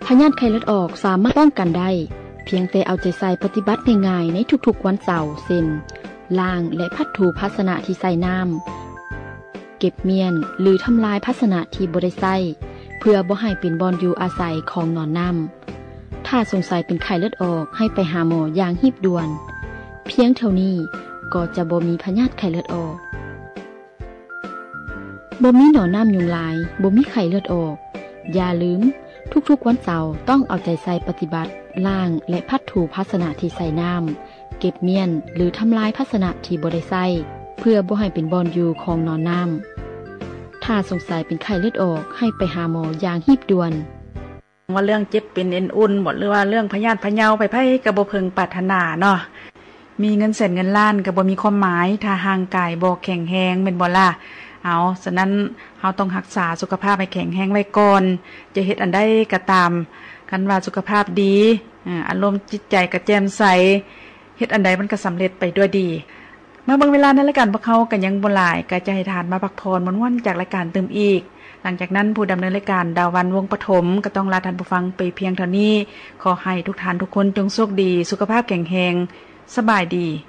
พยาธิไข้เลือดออกสามารถป้องกันได้เพียงแต่เอาใจใส่ปฏิบัติง่ายๆในทุกๆวันเสาร์เช่นล้างและพัดถูภาชนะที่ใส่น้ำเก็บเมียนหรือทำลายภาชนะที่บ่ได้ใส่เพื่อบ่ให้เป็นบ่อนอยู่อาศัยของนอนน้ำถ้าสงสัยเป็นไข้เลือดออกให้ไปหาหมออย่างรีบด่วนเพียงเท่านี้ก็จะบ่มีพยาธิไข้เลือดออกบ่มีหนอนน้ำยุงลายบ่มีไข้เลือดออกอย่าลืมทุกๆวันเสาร์ต้องเอาใจใส่ปฏิบัติล้างและพัดถูภาชนะที่ใส่น้ำเก็บเมียนหรือทำลายภาชนะที่บ่ได้ใส่เพื่อบ่ให้เป็นบ่อนอยู่ของนอนน้ำถ้าสงสัยเป็นไข้เลือดออกให้ไปหาหมออย่างรีบด่วนว่าเรื่องเจ็บเป็นเอ็นอุ่นหมดหรือว่าเรื่องพยาธิพะเยาไปไผก็บ่เพิงปรารถนาเนาะมีเงินแสนเงินล้านก็บ่มีความหมายถ้าร่างกายบ่แข็งแรงแม่นบ่ล่ะเอาฉะนั้นเฮาต้องรักษาสุขภาพให้แข็งแรงไว้ก่อนจะเฮ็ดอันใดก็ตามคันว่าสุขภาพดีอารมณ์จิตใจก็แจ่มใสเฮ็ดอันใดมันก็สำเร็จไปด้วยดีมาเบิ่งเวลาในรายการพวกเขาก็ยังบ่หลายก็จะให้ทานมาพักผ่อนม่วนๆจากรายการเติมอีกหลังจากนั้นผู้ดำเนินรายการดาวันวงศ์ปฐมก็ต้องลาท่านผู้ฟังไปเพียงเท่านี้ขอให้ทุกท่านทุกคนจงโชคดีสุขภาพแข็งแรงสบายดี